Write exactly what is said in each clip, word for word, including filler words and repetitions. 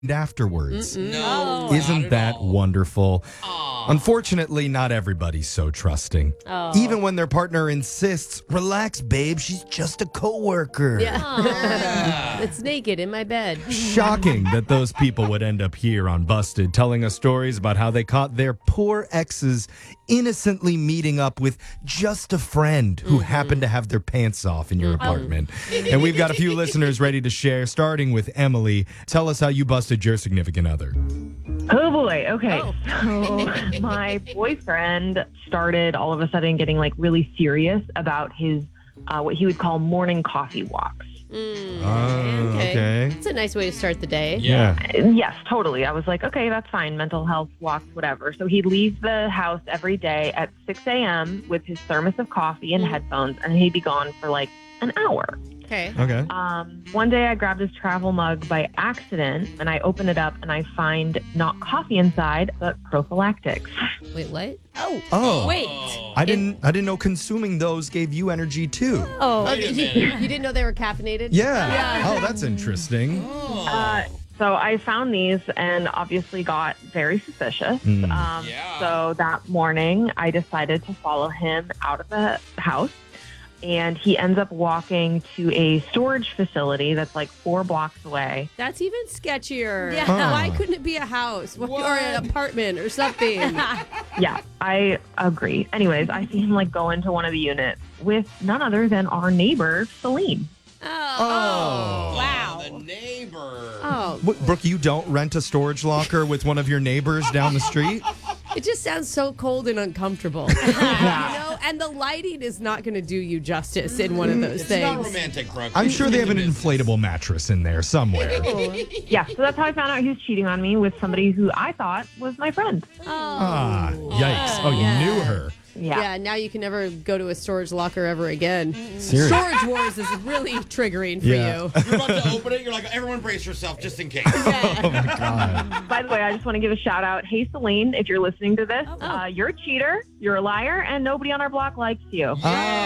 afterwards. Mm-mm. No, Oh. Isn't that all. wonderful? Aw. Unfortunately, not everybody's so trusting. Oh. Even when their partner insists, relax, babe, she's just a coworker. Yeah. It's naked in my bed. Shocking that those people would end up here on Busted telling us stories about how they caught their poor exes innocently meeting up with just a friend who Mm-hmm. happened to have their pants off in your apartment. And we've got a few listeners ready to share, starting with Emily. Tell us how you busted your significant other. Oh boy. Okay. Oh. So my boyfriend started all of a sudden getting like really serious about his uh, what he would call morning coffee walks. Mm, Oh, okay. It's a nice way to start the day. Yeah. Yes, totally. I was like, okay, that's fine. Mental health walks, whatever. So he'd leave the house every day at six a.m. with his thermos of coffee and Mm. headphones, and he'd be gone for like an hour. Okay. Okay. Um, one day I grabbed his travel mug by accident, and I open it up and I find not coffee inside, but prophylactics. Wait, what? Oh. Oh. Wait. I didn't I didn't know consuming those gave you energy too. Oh, Wait a you, minute. you didn't know they were caffeinated? Yeah. Yeah. Oh, that's interesting. Oh. Uh, so I found these and obviously got very suspicious. Mm. Um, Yeah. So that morning, I decided to follow him out of the house. And he ends up walking to a storage facility that's like four blocks away. That's even sketchier. Yeah. Huh. Why couldn't it be a house or an apartment or something? Yeah, I agree. Anyways, I see him like go into one of the units with none other than our neighbor, Celine. Oh. Wow. The neighbor. Oh. What, Brooke, you don't rent a storage locker with one of your neighbors down the street? It just sounds so cold and uncomfortable. You know, and the lighting is not going to do you justice in one of those It's not things. romantic, Brooke. I'm sure they have an Business. inflatable mattress in there somewhere. Yeah, so that's how I found out he was cheating on me with somebody who I thought was my friend. Ah, yikes. Oh, you knew her. Yeah. Yeah, now you can never go to a storage locker ever again. Seriously. Storage wars is really triggering for Yeah. you. You're about to open it. You're like, everyone brace yourself just in case. Oh, my God. By the way, I just want to give a shout out. Hey, Celine, if you're listening to this, Oh. uh, you're a cheater, you're a liar, and nobody on our block likes you. Oh.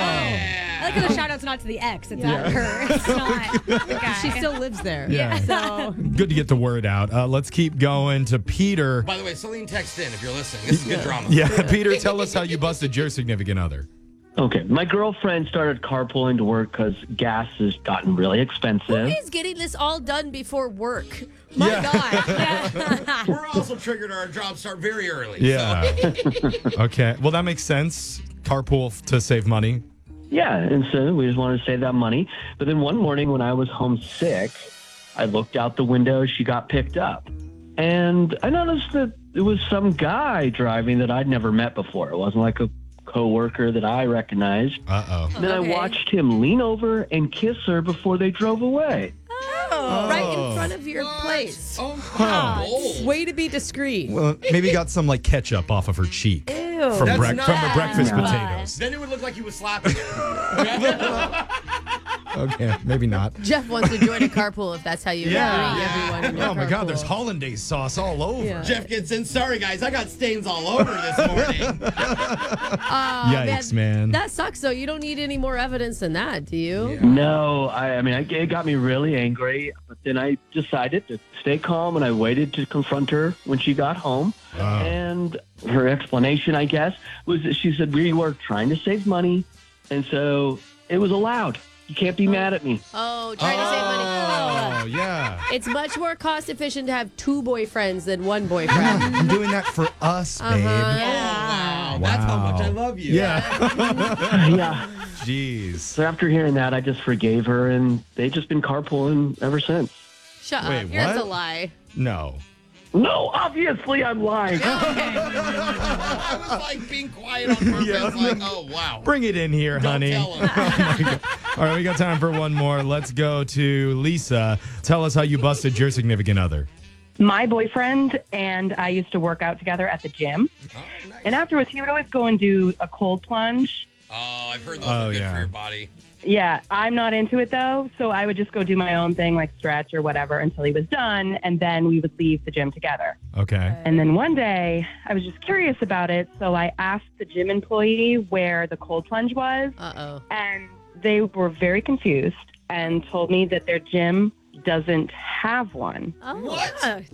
I like how the shout out's not to the ex. It's not her. It's not the guy. She still lives there. Yeah. So Good to get the word out. Uh, let's keep going to Peter. By the way, Celine, text in if you're listening. This is good drama. Yeah, Peter, tell us how you busted your significant other. Okay, my girlfriend started carpooling to work because gas has gotten really expensive. who is getting this all done before work? My Yeah. God. We're also triggered our jobs start very early. Yeah. Okay. Well, that makes sense. Carpool f- to save money. Yeah, and so we just wanted to save that money. But then one morning when I was homesick, I looked out the window, she got picked up. And I noticed that it was some guy driving that I'd never met before. It wasn't like a coworker that I recognized. Uh-oh. Then Okay. I watched him lean over and kiss her before they drove away. Oh, right in front of your place. Oh, Huh. bold. Way to be discreet. Well, maybe got some like ketchup off of her cheek Ew. from, That's brec- not- from her breakfast No. potatoes. Then it would look like he was slapping her. Okay, maybe not. Jeff wants to join a carpool if that's how you Yeah. greet everyone in your Oh my God, carpool. there's hollandaise sauce all over. Yeah. Jeff gets in. Sorry, guys. I got stains all over this morning. Aw, Yikes, man. That sucks, though. You don't need any more evidence than that, do you? No, I, I mean, I, it got me really angry. But then I decided to stay calm, and I waited to confront her when she got home. Wow. And her explanation, I guess, was that she said we were trying to save money, and so it was allowed. You can't be mad at me. Oh, trying to save money. Oh, yeah. It's much more cost efficient to have two boyfriends than one boyfriend. I'm doing that for us, babe. Uh-huh. Wow. That's how much I love you. Yeah. Yeah. Jeez. So after hearing that, I just forgave her, and they've just been carpooling ever since. Shut Wait, up. That's what? a lie. No. No, obviously I'm lying. I was like being quiet on purpose. Yeah. Like, oh, wow. Bring it in here, Don't honey. tell him. Oh, my God. All right, we got time for one more. Let's go to Lisa. Tell us how you busted your significant other. My boyfriend and I used to work out together at the gym. Oh, nice. And afterwards, he would always go and do a cold plunge. Oh, I've heard those Oh, are good yeah. for your body. Yeah, I'm not into it though. So I would just go do my own thing, like stretch or whatever, until he was done. And then we would leave the gym together. Okay. And then one day, I was just curious about it. So I asked the gym employee where the cold plunge was. Uh-oh. And they were very confused and told me that their gym doesn't have one. Oh, What? yeah.